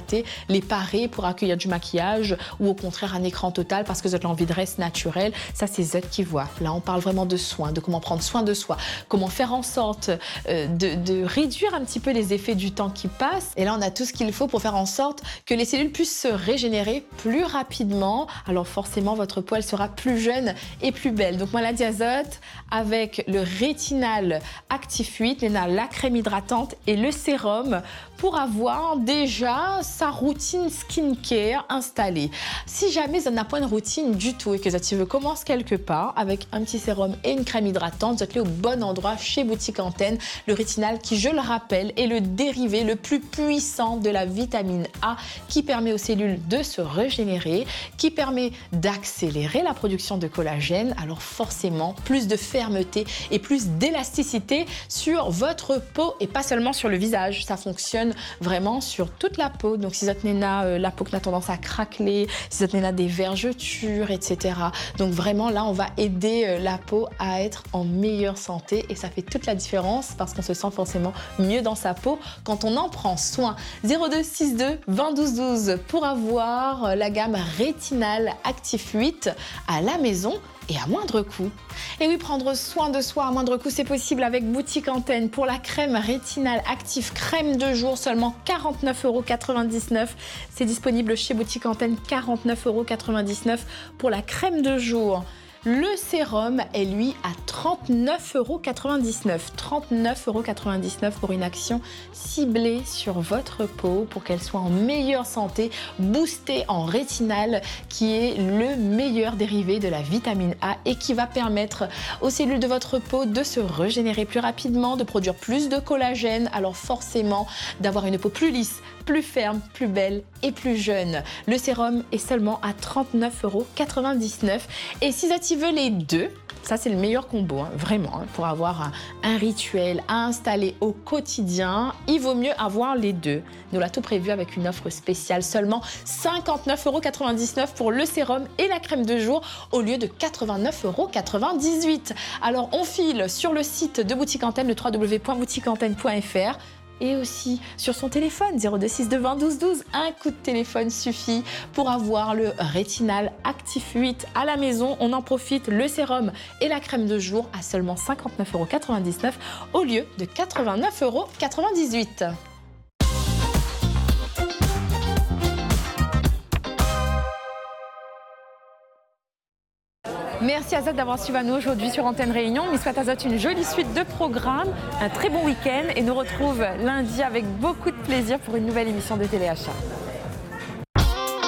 souhaitez les parer pour accueillir du maquillage ou au contraire un écran total parce que vous avez envie de reste naturel. Ça, c'est Z qui voit. Là, on parle vraiment de soins, de comment prendre soin de soi, comment faire en sorte de réduire un petit peu les effets du temps qui passe. Et là, on a tout ce qu'il faut pour faire en sorte que les cellules puissent se régénérer plus rapidement. Alors forcément, votre peau, elle sera plus jeune et plus belle. Donc moi, la Diazote avec le Rétinal Actif 8, la crème hydratante et le sérum pour avoir déjà sa routine skincare installée. Si jamais vous n'avez pas une routine du tout et que vous commencez quelque part avec un petit sérum et une crème hydratante, vous êtes au bon endroit chez Boutique Antenne. Le Rétinal qui, je le rappelle, est le dérivé le plus puissant de la vitamine A qui permet aux cellules de se régénérer, qui permet d'accélérer la production de collagène. Alors forcément, plus de fermeté et plus d'élasticité sur votre peau et pas seulement sur le visage. Ça fonctionne vraiment sur toute la peau. Donc si vous avez la peau qui a tendance à craqueler, si vous avez des vergetures, etc. Donc vraiment là, on va aider la peau à être en meilleure santé et ça fait toute la différence parce qu'on se sent forcément mieux dans sa peau quand on en prend soin. 02 62 20 12 12 pour avoir la gamme Rétinal Actif 8 à la maison et à moindre coût. Et oui, prendre soin de soi à moindre coût, c'est possible avec Boutique Antenne. Pour la crème Rétinal Actif crème de jour, seulement 49,99 €. C'est disponible chez Boutique Antenne, 49,99 € pour la crème de jour. Le sérum est lui à 39,99 €. 39,99 € pour une action ciblée sur votre peau pour qu'elle soit en meilleure santé, boostée en rétinal qui est le meilleur dérivé de la vitamine A et qui va permettre aux cellules de votre peau de se régénérer plus rapidement, de produire plus de collagène, alors forcément d'avoir une peau plus lisse, plus ferme, plus belle et plus jeune. Le sérum est seulement à 39,99 € et si vous activez les deux, ça c'est le meilleur combo, vraiment, pour avoir un rituel à installer au quotidien, il vaut mieux avoir les deux. Nous l'avons tout prévu avec une offre spéciale, seulement 59,99 € pour le sérum et la crème de jour au lieu de 89,98 €. Alors on file sur le site de Boutique Antenne, le www.boutiqueantenne.fr. Et aussi sur son téléphone 02 62 20 12 12. Un coup de téléphone suffit pour avoir le Rétinal Actif 8 à la maison. On en profite, le sérum et la crème de jour à seulement 59,99 € au lieu de 89,98 €. Merci Azot d'avoir suivi à nous aujourd'hui sur Antenne Réunion. On souhaite Azot une jolie suite de programmes, un très bon week-end et nous retrouve lundi avec beaucoup de plaisir pour une nouvelle émission de Téléachat.